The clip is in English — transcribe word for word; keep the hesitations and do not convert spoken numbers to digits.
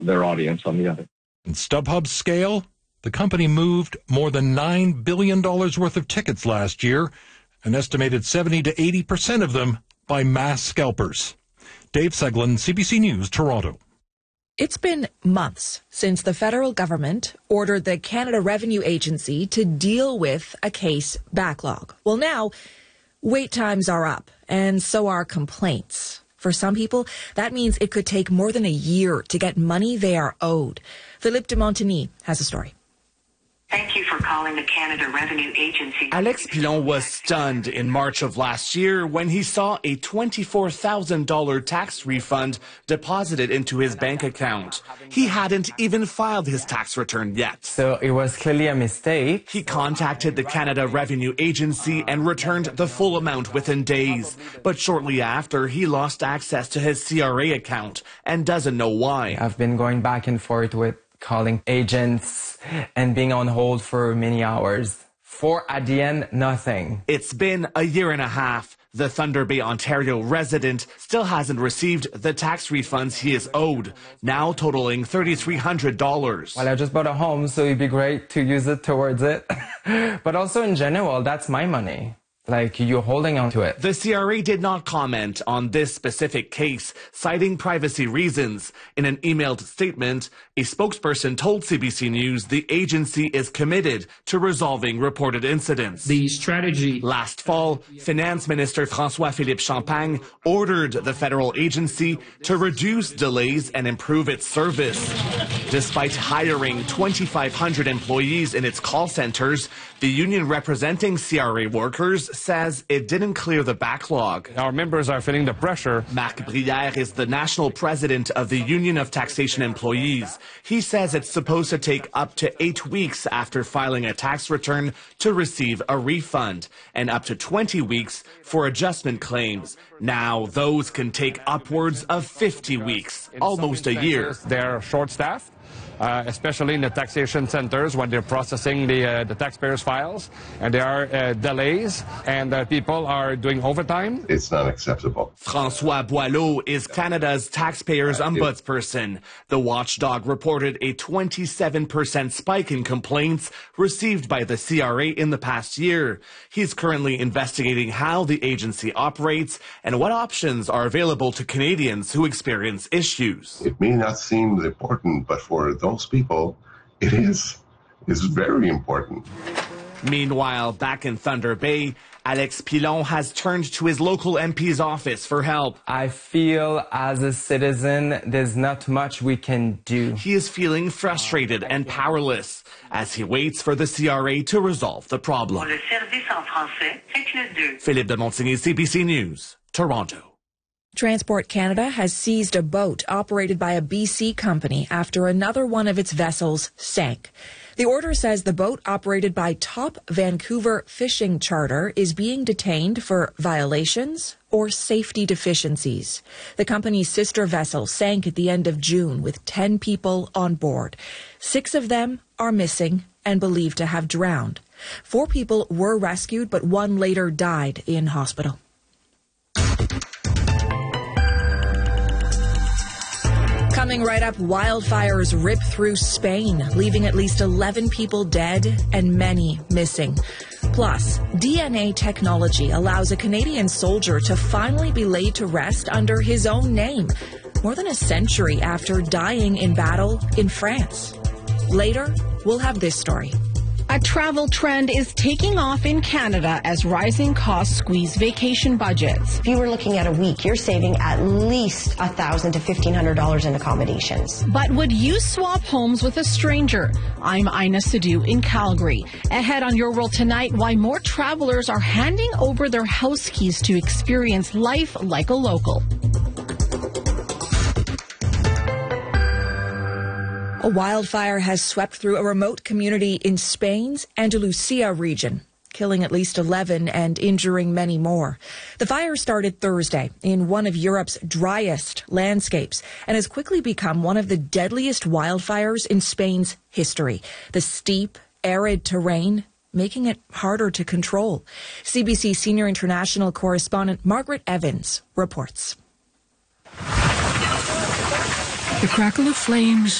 their audience on the other. In StubHub's scale, the company moved more than nine billion dollars worth of tickets last year, an estimated seventy to eighty percent of them by mass scalpers. Dave Seglin, C B C News, Toronto. It's been months since the federal government ordered the Canada Revenue Agency to deal with a case backlog. Well, now, wait times are up, and so are complaints. For some people, that means it could take more than a year to get money they are owed. Philippe de Montigny has a story. Thank you for calling the Canada Revenue Agency. Alex Pilon was stunned in March of last year when he saw a twenty-four thousand dollars tax refund deposited into his bank account. He hadn't even filed his tax return yet. So it was clearly a mistake. He contacted the Canada Revenue Agency and returned the full amount within days. But shortly after, he lost access to his C R A account and doesn't know why. I've been going back and forth with calling agents and being on hold for many hours. For, at the end, nothing. It's been a year and a half. The Thunder Bay, Ontario resident still hasn't received the tax refunds he is owed, now totaling three thousand three hundred dollars. Well, I just bought a home, so it'd be great to use it towards it. But also in general, that's my money. Like, you're holding on to it. The C R A did not comment on this specific case, citing privacy reasons. In an emailed statement, a spokesperson told C B C News the agency is committed to resolving reported incidents. The strategy. Last fall, Finance Minister François-Philippe Champagne ordered the federal agency to reduce delays and improve its service. Despite hiring twenty-five hundred employees in its call centers, the union representing C R A workers says it didn't clear the backlog. Our members are feeling the pressure. Marc Brière is the national president of the Union of Taxation Employees. He says it's supposed to take up to eight weeks after filing a tax return to receive a refund, and up to twenty weeks for adjustment claims. Now, those can take upwards of fifty weeks, almost a year. They're short-staffed. Uh, especially in the taxation centers when they're processing the, uh, the taxpayers' files, and there are uh, delays, and uh, people are doing overtime. It's not acceptable. François Boileau is Canada's taxpayers' ombudsperson. The watchdog reported a twenty-seven percent spike in complaints received by the C R A in the past year. He's currently investigating how the agency operates and what options are available to Canadians who experience issues. It may not seem important, but for those Most people, it is. It's very important. Meanwhile, back in Thunder Bay, Alex Pilon has turned to his local M P's office for help. I feel as a citizen, there's not much we can do. He is feeling frustrated and powerless as he waits for the C R A to resolve the problem. Philippe de Montigny, C B C News, Toronto. Transport Canada has seized a boat operated by a B C company after another one of its vessels sank. The order says the boat operated by Top Vancouver Fishing Charter is being detained for violations or safety deficiencies. The company's sister vessel sank at the end of June with ten people on board. Six of them are missing and believed to have drowned. Four people were rescued, but one later died in hospital. Coming right up, wildfires rip through Spain, leaving at least eleven people dead and many missing. Plus, D N A technology allows a Canadian soldier to finally be laid to rest under his own name, more than a century after dying in battle in France. Later, we'll have this story. A travel trend is taking off in Canada as rising costs squeeze vacation budgets. If you were looking at a week, you're saving at least one thousand dollars to fifteen hundred dollars in accommodations. But would you swap homes with a stranger? I'm Ina Sidhu in Calgary. Ahead on Your World Tonight, why more travelers are handing over their house keys to experience life like a local. A wildfire has swept through a remote community in Spain's Andalusia region, killing at least eleven and injuring many more. The fire started Thursday in one of Europe's driest landscapes and has quickly become one of the deadliest wildfires in Spain's history. The steep, arid terrain making it harder to control. C B C senior international correspondent Margaret Evans reports. The crackle of flames